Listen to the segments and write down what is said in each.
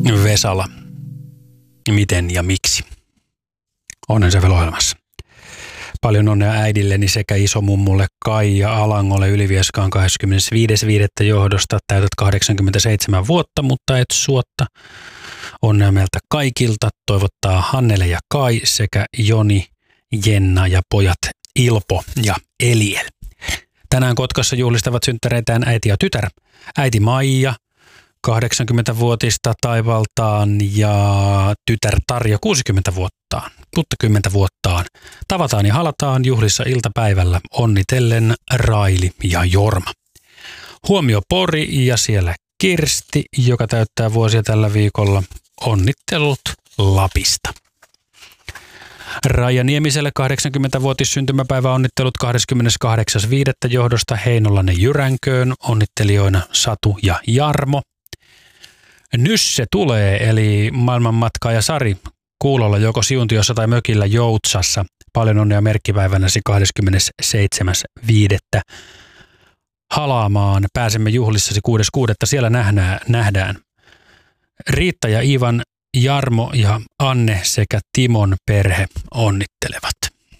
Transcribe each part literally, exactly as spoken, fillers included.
Vesala. Miten ja miksi? Onnen se ohjelmassa. Paljon onnea äidilleni sekä isomummulle Kaija Alangolle Ylivieskaan kahdeskymmenesviides viidettä johdosta. Täytät kahdeksankymmentäseitsemän vuotta, mutta et suotta. Onnea meiltä kaikilta toivottaa Hannele ja Kai sekä Joni, Jenna ja pojat Ilpo ja Eliel. Tänään Kotkassa juhlistavat synttäreitään äiti ja tytär. Äiti Maija, kahdeksankymmentävuotista taivaltaan, ja tytär Tarja kuusikymmentä vuottaan, kuusikymmentä vuottaan. Tavataan ja halataan juhlissa iltapäivällä onnitellen Raili ja Jorma. Huomio Pori ja siellä Kirsti, joka täyttää vuosia tällä viikolla. Onnittelut Lapista. Raija Niemiselle kahdeksankymmentävuotis syntymäpäivä onnittelut kahdeskymmeneskahdeksas viidettä johdosta Heinolainen Jyränköön, onnittelijoina Satu ja Jarmo. Nysse tulee, eli maailmanmatkaaja Sari kuulolla joko Siuntiossa tai mökillä Joutsassa. Paljon onnea merkkipäivänäsi kahdeskymmenesseitsemäs viidettä halaamaan. Pääsemme juhlissasi kuudes kuudetta siellä nähdään, nähdään. Riitta ja Ivan, Jarmo ja Anne sekä Timon perhe onnittelevat.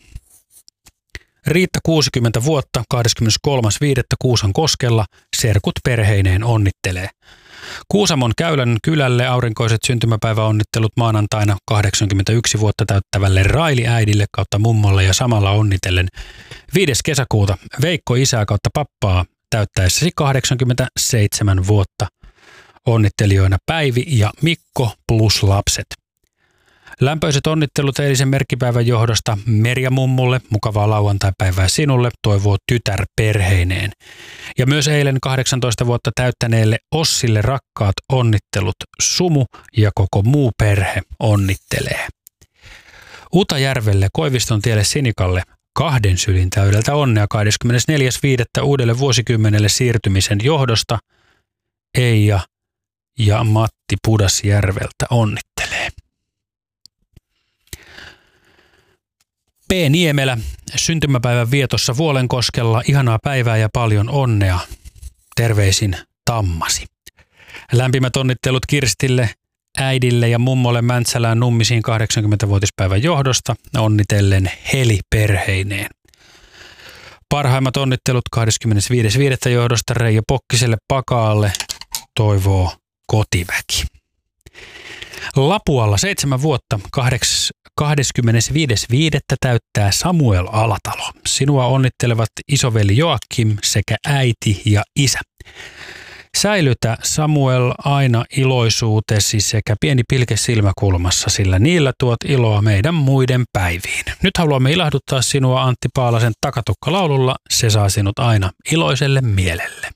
Riitta kuusikymmentä vuotta, kahdeskymmeneskolmas viidettä Kuusankoskella, serkut perheineen onnittelee. Kuusamon Käylän kylälle aurinkoiset syntymäpäiväonnittelut maanantaina kahdeksankymmentäyksi vuotta täyttävälle Raili äidille kautta mummolle ja samalla onnitellen viides kesäkuuta Veikko isää kautta pappaa täyttäessäsi kahdeksankymmentäseitsemän vuotta. Onnittelijoina Päivi ja Mikko plus lapset. Lämpöiset onnittelut eilisen merkkipäivän johdosta Merja mummulle, mukavaa lauantaipäivää sinulle, toivoo tytär perheineen. Ja myös eilen kahdeksantoista vuotta täyttäneelle Ossille rakkaat onnittelut Sumu ja koko muu perhe onnittelee. Utajärvelle Koiviston tielle Sinikalle kahden sylin täydeltä onnea kahdeskymmenesneljäs viidettä uudelle vuosikymmenelle siirtymisen johdosta. Eija ja Matti Pudasjärveltä onnittelee. P. Niemelä, syntymäpäivän vietossa Vuolenkoskella, ihanaa päivää ja paljon onnea. Terveisin Tammasi. Lämpimät onnittelut Kirstille, äidille ja mummolle Mäntsälään Nummisiin kahdeksankymmentävuotispäivän johdosta, onnitellen Heli perheineen. Parhaimmat onnittelut kahdeskymmenesviides viidettä johdosta Reijo Pokkiselle Pakaalle, toivoo kotiväki. Lapualla seitsemän vuotta, kahdeskymmenesviides viidettä täyttää Samuel Alatalo. Sinua onnittelevat isoveli Joakim sekä äiti ja isä. Säilytä Samuel aina iloisuutesi sekä pieni pilke silmäkulmassa, sillä niillä tuot iloa meidän muiden päiviin. Nyt haluamme ilahduttaa sinua Antti Paalasen Takatukka-laululla. Se saa sinut aina iloiselle mielelle.